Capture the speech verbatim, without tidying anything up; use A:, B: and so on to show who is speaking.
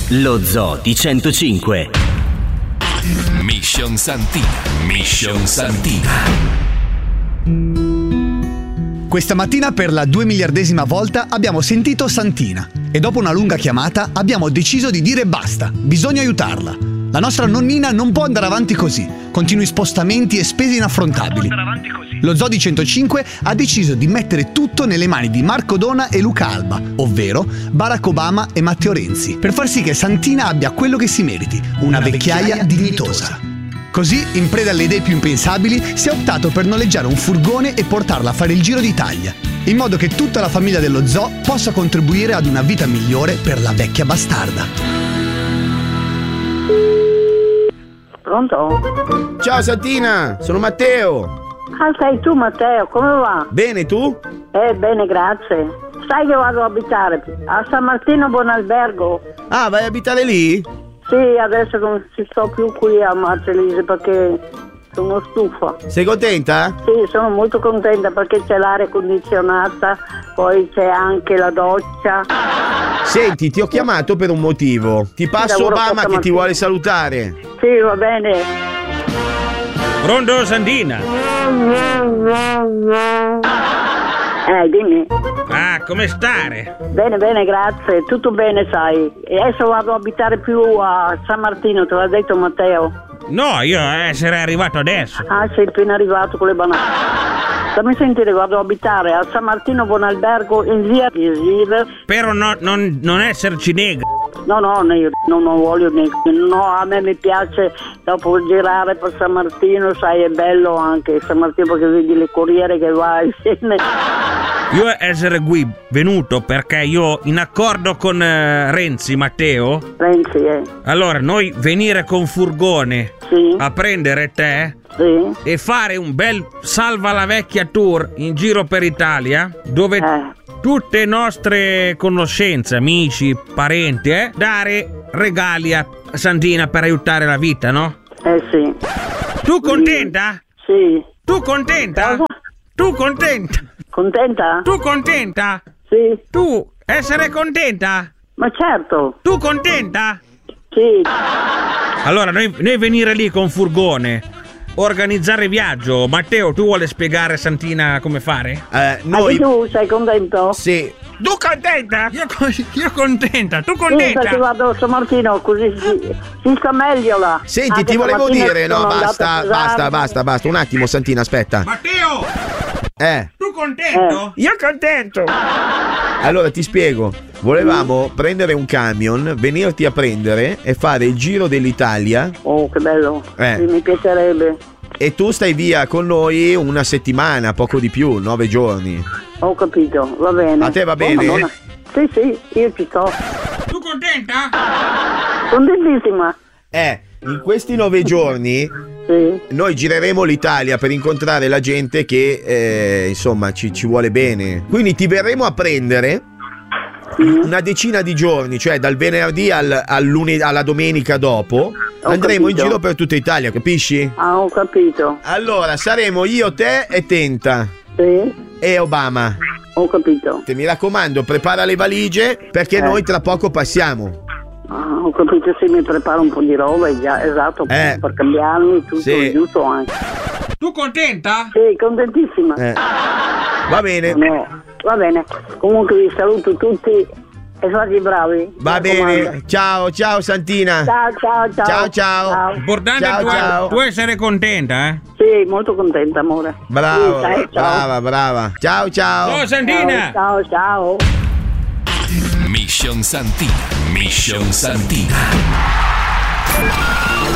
A: Lo Zoo di centocinque.
B: Mission Santina. Mission Santina.
C: Questa mattina per la due miliardesima volta abbiamo sentito Santina e dopo una lunga chiamata abbiamo deciso di dire basta, bisogna aiutarla. La nostra nonnina non può andare avanti così, continui spostamenti e spese inaffrontabili. Lo Zoo di centocinque ha deciso di mettere tutto nelle mani di Marco Dona e Luca Alba, ovvero Barack Obama e Matteo Renzi, per far sì che Santina abbia quello che si meriti, una, una vecchiaia, vecchiaia dignitosa. Così, in preda alle idee più impensabili, si è optato per noleggiare un furgone e portarla a fare il giro d'Italia, in modo che tutta la famiglia dello zoo possa contribuire ad una vita migliore per la vecchia bastarda.
D: Pronto?
E: Ciao Santina, sono Matteo.
D: Ah, sei tu Matteo, come va?
E: Bene, tu?
D: Eh, bene, grazie. Sai che vado a abitare a San Martino Buonalbergo.
E: Ah, vai a abitare lì?
D: Sì, adesso non ci sto più qui a Marcellese perché sono stufa.
E: Sei contenta?
D: Sì, sono molto contenta perché c'è l'aria condizionata, poi c'è anche la doccia.
E: Senti, ti ho chiamato per un motivo. Ti passo Obama che ti vuole salutare.
D: Sì, va bene.
F: Pronto, Santina?
D: Eh, dimmi.
F: Ah, come stare?
D: Bene, bene, grazie. Tutto bene, sai. E adesso vado a abitare più a San Martino, te l'ha detto Matteo.
F: No, io essere arrivato adesso.
D: Ah, sei appena arrivato con le banane. Fammi sentire, vado a abitare a San Martino Buonalbergo in via Visive.
F: Però no, non, non esserci nega.
D: No, no, io non, non voglio niente. No, a me mi piace dopo girare per San Martino, sai, è bello anche San Martino perché vedi le corriere che va insieme.
F: Io essere qui venuto perché io in accordo con eh, Renzi, Matteo.
D: Renzi, eh.
F: Allora, noi venire con furgone
D: sì.
F: a prendere te
D: sì.
F: e fare un bel salva la vecchia tour in giro per Italia dove
D: eh.
F: tutte nostre conoscenze, amici, parenti, eh, dare regali a Santina per aiutare la vita, no?
D: Eh sì.
F: Tu contenta?
D: Sì.
F: Tu contenta?
D: Cosa?
F: Tu contenta?
D: Contenta?
F: Tu contenta?
D: Sì.
F: Tu essere contenta?
D: Ma certo.
F: Tu contenta?
D: Sì.
F: Allora, noi, noi venire lì con furgone, organizzare viaggio. Matteo, tu vuole spiegare a Santina come fare?
E: Eh, noi...
D: Anche tu sei contento?
E: Sì.
F: Tu contenta? Io, io contenta. Tu
D: Sì,
F: contenta?
D: perché vado a San Martino così si, si sta meglio là.
E: Senti,
D: Anche
E: ti volevo dire... No,
D: sono
E: basta, basta, basta, basta. Un attimo, Santina, aspetta.
F: Matteo!
E: Eh.
F: Tu contento?
D: Eh.
F: Io contento.
E: Allora, ti spiego. Volevamo prendere un camion, venirti a prendere e fare il giro dell'Italia.
D: Oh, che bello.
E: Eh.
D: Sì, mi piacerebbe.
E: E tu stai via con noi una settimana, poco di più, nove giorni.
D: Ho capito, va bene.
E: A te va
D: Oh,
E: bene?
D: Madonna. Sì, sì, io ci sto.
F: Tu contenta?
D: Contentissima.
E: Eh, in questi nove giorni
D: sì.
E: noi gireremo l'Italia per incontrare la gente che, eh, insomma, ci, ci vuole bene. Quindi ti verremo a prendere mm. una decina di giorni, cioè dal venerdì al, al lune- alla domenica dopo.
D: Ho
E: andremo
D: capito.
E: in giro per tutta Italia, capisci?
D: Ah, ho capito.
E: Allora, saremo io, te e Tenta.
D: Sì.
E: E Obama.
D: Ho capito.
E: Te mi raccomando, prepara le valigie perché
D: eh.
E: noi tra poco passiamo.
D: Ah, ho capito, se mi preparo un po' di roba, già, esatto,
E: Eh.
D: per cambiarmi tutto,
E: Sì.
D: giusto anche.
F: Tu contenta?
D: Sì, contentissima.
E: Eh. Va bene.
D: No, va bene. Comunque vi saluto tutti e fate bravi.
E: Va
D: mi
E: bene.
D: raccomando.
E: Ciao, ciao Santina.
D: Ciao, ciao, ciao.
E: Ciao, ciao.
F: Importante
E: Ciao,
F: tu,
E: ciao.
F: tu essere contenta, eh?
D: Sì, molto contenta, amore.
E: Bravo,
D: Sì, dai, ciao.
E: brava, brava. Ciao, ciao.
F: Ciao Santina.
D: Ciao, ciao, ciao.
B: Mission Santina. Mission Santina.